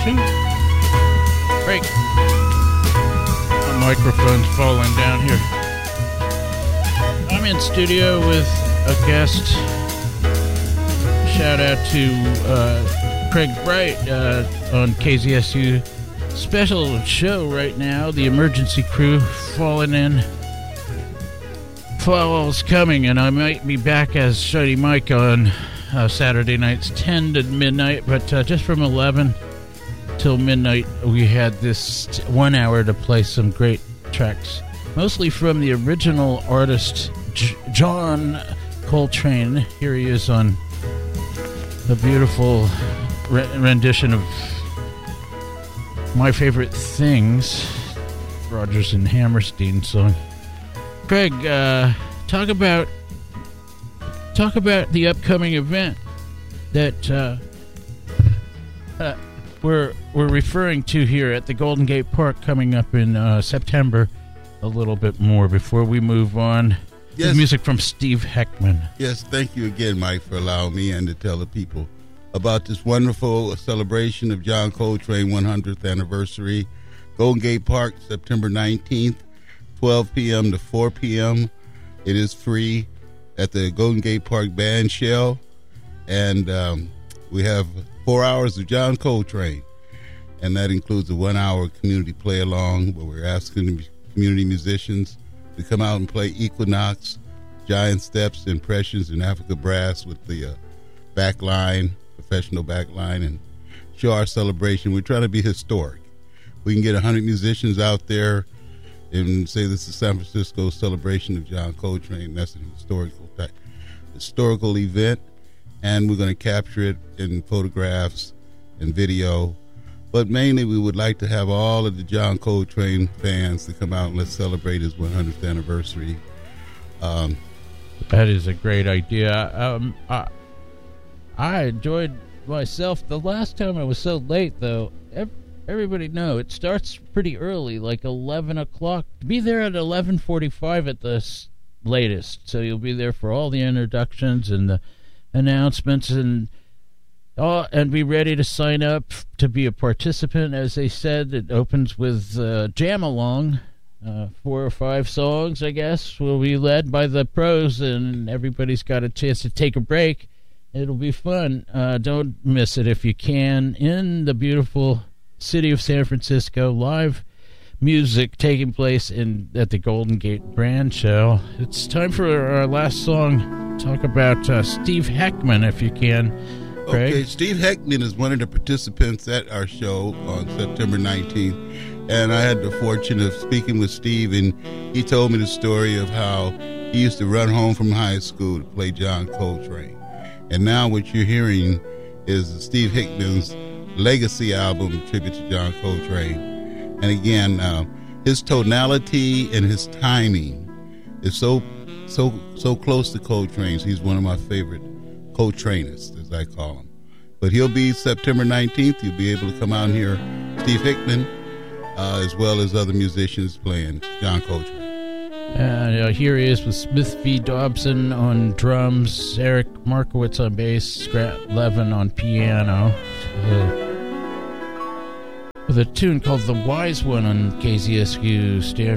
2. Break. My microphone's falling down here. I'm in studio with a guest. Shout out to Craig Bright on KZSU. Special show right now. The emergency crew falling in. Fall's coming, and I might be back as Shiny Mike on Saturday nights 10 to midnight, but just from 11 till midnight we had this 1 hour to play some great tracks, mostly from the original artist John Coltrane. Here he is on a beautiful rendition of My Favorite Things, Rodgers and Hammerstein song. Craig, talk about the upcoming event that we're referring to here at the Golden Gate Park coming up in September. A little bit more before we move on. Yes. With music from Steve Heckman. Yes, thank you again, Mike, for allowing me and to tell the people about this wonderful celebration of John Coltrane 100th anniversary. Golden Gate Park, September 19th. 12 p.m. to 4 p.m. It is free at the Golden Gate Park Band Shell. And we have 4 hours of John Coltrane. And that includes a 1 hour community play along where we're asking the community musicians to come out and play Equinox, Giant Steps, Impressions, and Africa Brass with the backline, professional backline, and show our celebration. We're trying to be historic. We can get 100 musicians out there and say this is San Francisco's celebration of John Coltrane. That's an historical event, and we're going to capture it in photographs and video. But mainly, we would like to have all of the John Coltrane fans to come out and let's celebrate his 100th anniversary. That is a great idea. I enjoyed myself. The last time I was so late, though. Everybody know it starts pretty early, like 11 o'clock. Be there at 11:45 at the latest, so you'll be there for all the introductions and the announcements and be ready to sign up to be a participant. As they said, it opens with Jam Along, 4 or 5 songs, I guess, will be led by the pros, and everybody's got a chance to take a break. It'll be fun. Don't miss it if you can. In the beautiful city of San Francisco, live music taking place at the Golden Gate Brand Shell. It's time for our last song. Talk about Steve Heckman, if you can, Craig. Okay, Steve Heckman is one of the participants at our show on September 19th, and I had the fortune of speaking with Steve, and he told me the story of how he used to run home from high school to play John Coltrane. And now what you're hearing is Steve Heckman's Legacy album, tribute to John Coltrane. And again, his tonality and his timing is so close to Coltrane's. He's one of my favorite Coltranists, as I call him. But he'll be September 19th. You'll be able to come out and hear Steve Heckman, as well as other musicians playing John Coltrane. Here he is with Smith V. Dobson on drums, Eric Markowitz on bass, Scrat Levin on piano. With a tune called The Wise One on KZSU Stanford.